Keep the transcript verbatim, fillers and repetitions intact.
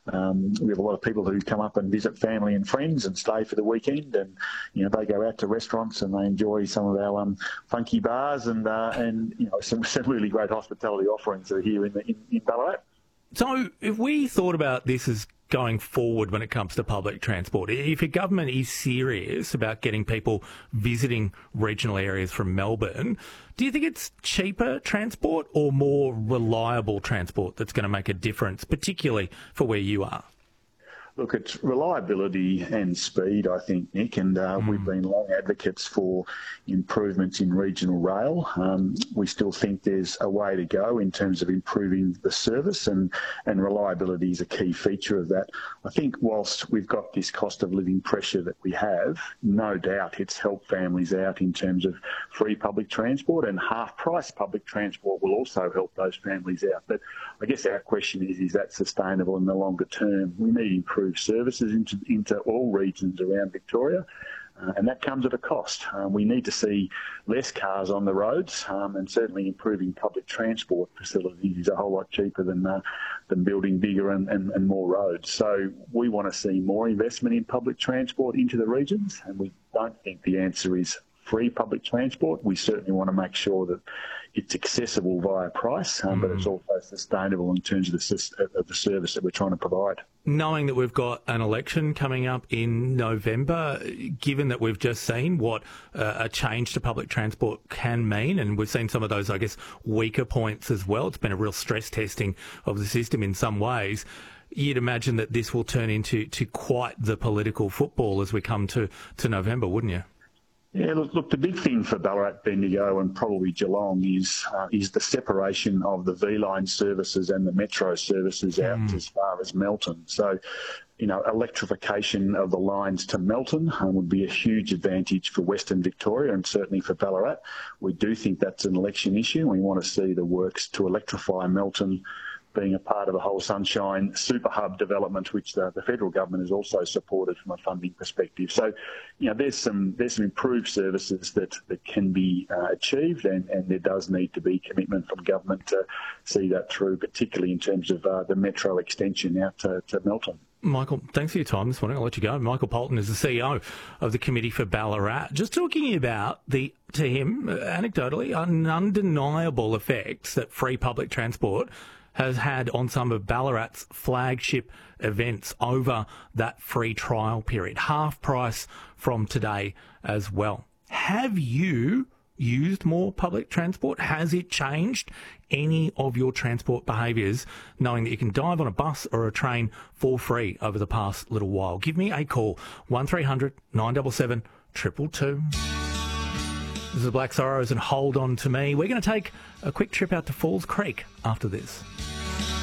Um, we have a lot of people who come up and visit family and friends and stay for the weekend, and you know they go out to restaurants and they enjoy some of our um, funky bars and uh, and you know some, some really great hospitality offerings that are here in, the, in, in Ballarat. So if we thought about this as going forward when it comes to public transport, if a government is serious about getting people visiting regional areas from Melbourne, do you think it's cheaper transport or more reliable transport that's going to make a difference, particularly for where you are? Look, it's reliability and speed, I think, Nick, and uh, mm. we've been long advocates for improvements in regional rail. Um, we still think there's a way to go in terms of improving the service, and, and reliability is a key feature of that. I think whilst we've got this cost of living pressure that we have, no doubt it's helped families out in terms of free public transport, and half-price public transport will also help those families out. But I guess our question is, is that sustainable in the longer term? We need improved services into, into all regions around Victoria, uh, and that comes at a cost. Uh, we need to see less cars on the roads, um, and certainly improving public transport facilities is a whole lot cheaper than uh, than building bigger and, and, and more roads. So we want to see more investment in public transport into the regions, and we don't think the answer is free public transport. We certainly want to make sure that it's accessible via price, um, mm. but it's also sustainable in terms of the, of the service that we're trying to provide. Knowing that we've got an election coming up in November, given that we've just seen what uh, a change to public transport can mean, and we've seen some of those, I guess, weaker points as well, it's been a real stress testing of the system in some ways. You'd imagine that this will turn into to quite the political football as we come to, to November, wouldn't you? Yeah, look, look, the big thing for Ballarat, Bendigo and probably Geelong is uh, is the separation of the V-Line services and the Metro services out mm. as far as Melton. So, you know, electrification of the lines to Melton um, would be a huge advantage for Western Victoria and certainly for Ballarat. We do think that's an election issue. We want to see the works to electrify Melton being a part of the whole Sunshine Super Hub development, which the, the federal government has also supported from a funding perspective. So, you know, there's some there's some improved services that, that can be uh, achieved, and, and there does need to be commitment from government to see that through, particularly in terms of uh, the Metro extension out to, to Melton. Michael, thanks for your time this morning. I'll let you go. Michael Poulton is the C E O of the Committee for Ballarat. Just talking about the, to him, anecdotally, an undeniable effects that free public transport has had on some of Ballarat's flagship events over that free trial period. Half price from today as well. Have you used more public transport? Has it changed any of your transport behaviours, knowing that you can dive on a bus or a train for free over the past little while? Give me a call, one three hundred nine seven seven two two two. This is Black Sorrows and Hold On To Me. We're going to take a quick trip out to Falls Creek after this.